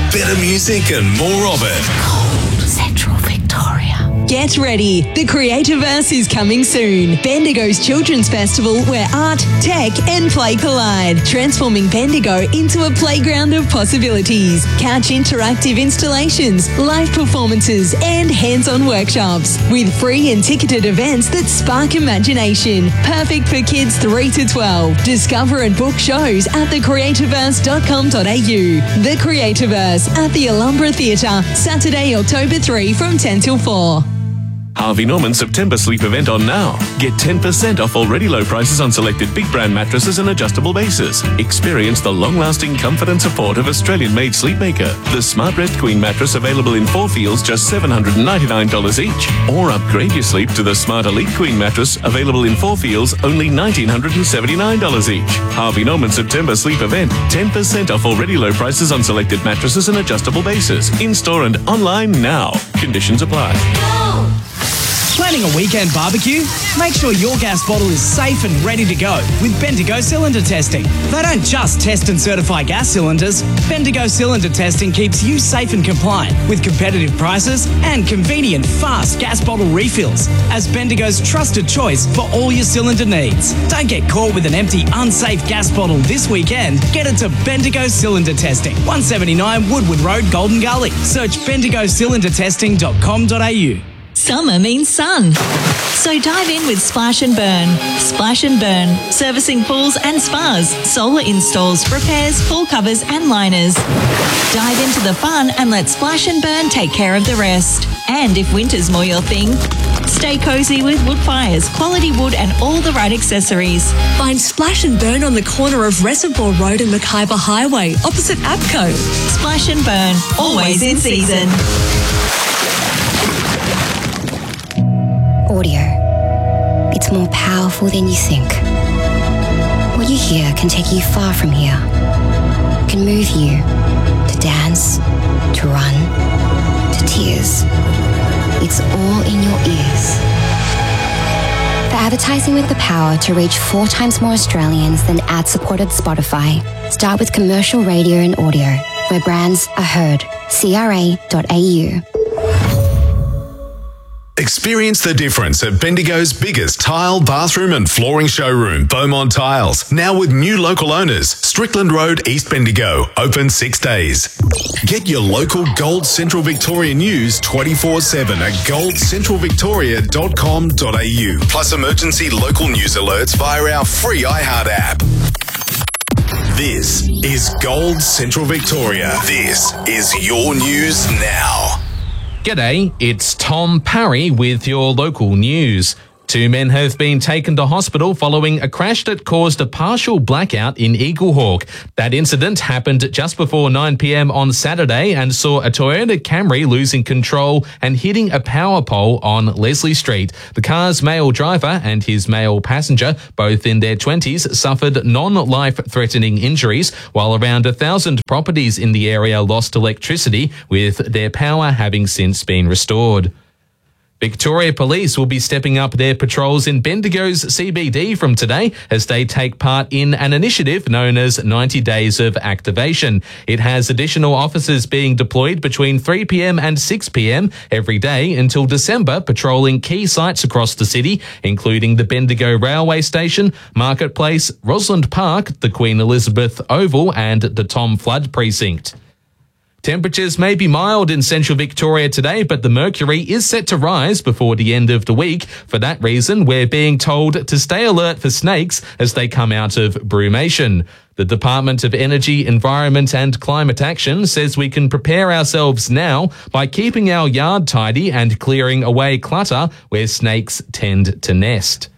better music and more of it. Central Victoria. Get ready. The Creativerse is coming soon. Bendigo's Children's Festival where art, tech and play collide. Transforming Bendigo into a playground of possibilities. Couch interactive installations, live performances and hands-on workshops. With free and ticketed events that spark imagination. Perfect for kids 3 to 12. Discover and book shows at thecreativerse.com.au. The Creativerse at the Alhambra Theatre. Saturday, October 3 from 10 till 4. Harvey Norman September sleep event on now. Get 10% off already low prices on selected big brand mattresses and adjustable bases. Experience the long-lasting comfort and support of Australian-made Sleepmaker. The Smart Rest Queen mattress available in 4 feels just $799 each. Or upgrade your sleep to the Smart Elite Queen mattress available in 4 feels only $1,979 each. Harvey Norman September sleep event. 10% off already low prices on selected mattresses and adjustable bases. In-store and online now. Conditions apply. Planning a weekend barbecue? Make sure your gas bottle is safe and ready to go with Bendigo Cylinder Testing. They don't just test and certify gas cylinders. Bendigo Cylinder Testing keeps you safe and compliant with competitive prices and convenient, fast gas bottle refills as Bendigo's trusted choice for all your cylinder needs. Don't get caught with an empty, unsafe gas bottle this weekend. Get it to Bendigo Cylinder Testing, 179 Woodward Road, Golden Gully. Search bendigocylindertesting.com.au. Summer means sun. So dive in with Splash and Burn. Splash and Burn, servicing pools and spas, solar installs, repairs, pool covers and liners. Dive into the fun and let Splash and Burn take care of the rest. And if winter's more your thing, stay cozy with wood fires, quality wood and all the right accessories. Find Splash and Burn on the corner of Reservoir Road and Mackay Highway, opposite APCO. Splash and Burn, always in season. Audio. It's more powerful than you think. What you hear can take you far from here. It can move you to dance, to run, to tears. It's all in your ears. For advertising with the power to reach 4 times more Australians than ad-supported Spotify, start with commercial radio and audio, where brands are heard. CRA.au. Experience the difference at Bendigo's biggest tile, bathroom and flooring showroom, Beaumont Tiles. Now with new local owners, Strickland Road, East Bendigo, open 6 days. Get your local Gold Central Victoria news 24/7 at goldcentralvictoria.com.au. Plus emergency local news alerts via our free iHeart app. This is Gold Central Victoria. This is your news now. G'day, it's Tom Parry with your local news. 2 men have been taken to hospital following a crash that caused a partial blackout in Eaglehawk. That incident happened just before 9 p.m. on Saturday and saw a Toyota Camry losing control and hitting a power pole on Leslie Street. The car's male driver and his male passenger, both in their 20s, suffered non-life-threatening injuries, while around 1,000 properties in the area lost electricity, with their power having since been restored. Victoria Police will be stepping up their patrols in Bendigo's CBD from today as they take part in an initiative known as 90 Days of Activation. It has additional officers being deployed between 3 p.m. and 6 p.m. every day until December, patrolling key sites across the city, including the Bendigo Railway Station, Marketplace, Rosalind Park, the Queen Elizabeth Oval and the Tom Flood Precinct. Temperatures may be mild in central Victoria today, but the mercury is set to rise before the end of the week. For that reason, we're being told to stay alert for snakes as they come out of brumation. The Department of Energy, Environment and Climate Action says we can prepare ourselves now by keeping our yard tidy and clearing away clutter where snakes tend to nest.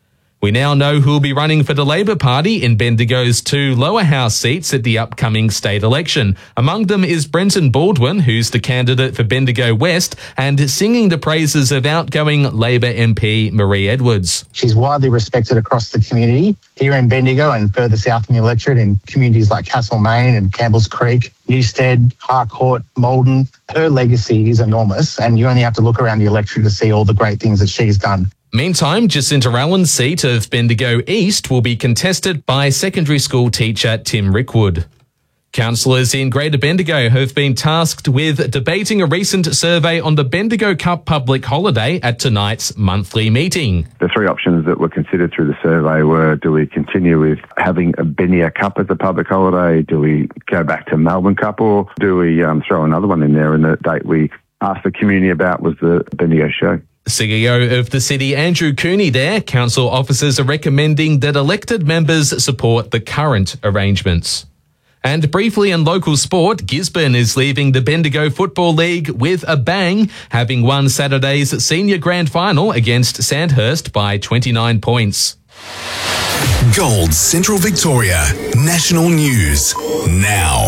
We now know who'll be running for the Labor Party in Bendigo's 2 lower house seats at the upcoming state election. Among them is Brenton Baldwin, who's the candidate for Bendigo West, and singing the praises of outgoing Labor MP Marie Edwards. She's widely respected across the community here in Bendigo and further south in the electorate in communities like Castlemaine and Campbell's Creek, Newstead, Harcourt, Malden. Her legacy is enormous, and you only have to look around the electorate to see all the great things that she's done. Meantime, Jacinta Allen's seat of Bendigo East will be contested by secondary school teacher Tim Rickwood. Councillors in Greater Bendigo have been tasked with debating a recent survey on the Bendigo Cup public holiday at tonight's monthly meeting. The three options that were considered through the survey were, do we continue with having a Bendigo Cup as a public holiday? Do we go back to Melbourne Cup? Or do we throw another one in there? And the date we asked the community about was the Bendigo show. CEO of the city, Andrew Cooney there. Council officers are recommending that elected members support the current arrangements. And briefly in local sport, Gisborne is leaving the Bendigo Football League with a bang, having won Saturday's senior grand final against Sandhurst by 29 points. Gold Central Victoria National News now.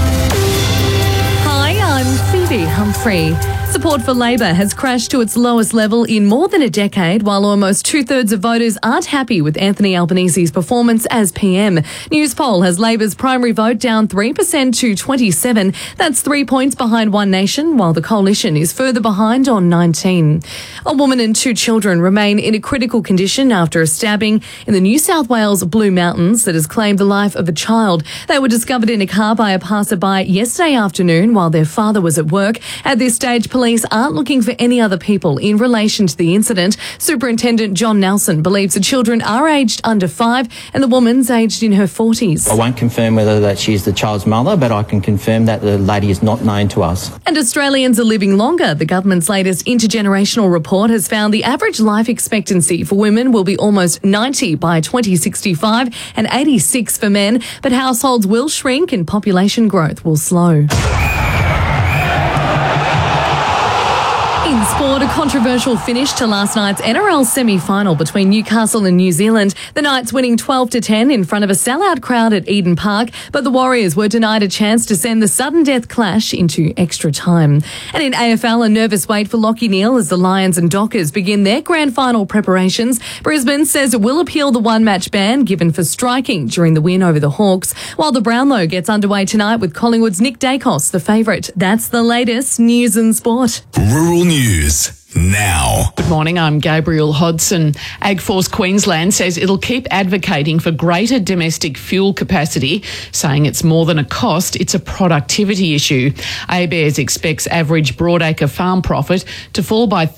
Hi, I'm Phoebe Humphrey. Support for Labor has crashed to its lowest level in more than a decade, while almost two-thirds of voters aren't happy with Anthony Albanese's performance as PM. Newspoll has Labor's primary vote down 3% to 27. That's 3 points behind One Nation, while the coalition is further behind on 19. A woman and 2 children remain in a critical condition after a stabbing in the New South Wales Blue Mountains that has claimed the life of a child. They were discovered in a car by a passerby yesterday afternoon while their father was at work. At this stage, police aren't looking for any other people in relation to the incident. Superintendent John Nelson believes the children are aged under 5 and the woman's aged in her 40s. I won't confirm whether that she is the child's mother, but I can confirm that the lady is not known to us. And Australians are living longer. The government's latest intergenerational report has found the average life expectancy for women will be almost 90 by 2065 and 86 for men, but households will shrink and population growth will slow. In sport, a controversial finish to last night's NRL semi-final between Newcastle and New Zealand. The Knights winning 12-10 in front of a sellout crowd at Eden Park, but the Warriors were denied a chance to send the sudden death clash into extra time. And in AFL, a nervous wait for Lachie Neale as the Lions and Dockers begin their grand final preparations. Brisbane says it will appeal the one-match ban given for striking during the win over the Hawks, while the Brownlow gets underway tonight with Collingwood's Nick Dacos, the favourite. That's the latest news and sport. Rural News now. Good morning, I'm Gabriel Hodson. AgForce Queensland says it'll keep advocating for greater domestic fuel capacity, saying it's more than a cost, it's a productivity issue. ABARES expects average broadacre farm profit to fall by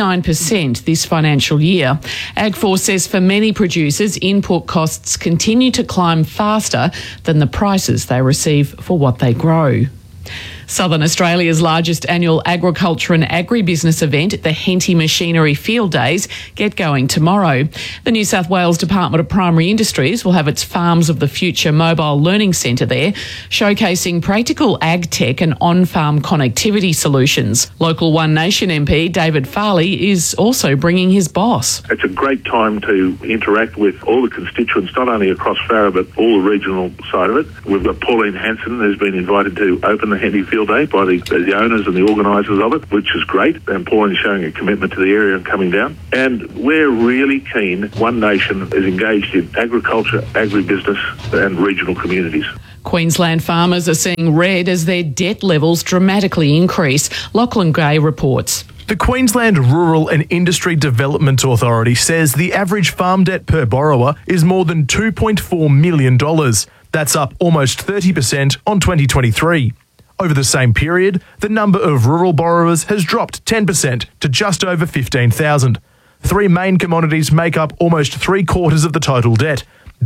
39% this financial year. AgForce says for many producers, input costs continue to climb faster than the prices they receive for what they grow. Southern Australia's largest annual agriculture and agribusiness event, the Henty Machinery Field Days, get going tomorrow. The New South Wales Department of Primary Industries will have its Farms of the Future mobile learning centre there, showcasing practical ag tech and on-farm connectivity solutions. Local One Nation MP David Farley is also bringing his boss. It's a great time to interact with all the constituents, not only across Farrer but all the regional side of it. We've got Pauline Hanson who's been invited to open the Henty Field Day by the owners and the organisers of it, which is great. And Pauline is showing a commitment to the area and coming down. And we're really keen. One Nation is engaged in agriculture, agribusiness and regional communities. Queensland farmers are seeing red as their debt levels dramatically increase. Lachlan Gray reports. The Queensland Rural and Industry Development Authority says the average farm debt per borrower is more than $2.4 million. That's up almost 30% on 2023. Over the same period, the number of rural borrowers has dropped 10% to just over 15,000. 3 main commodities make up almost 3/4 of the total debt: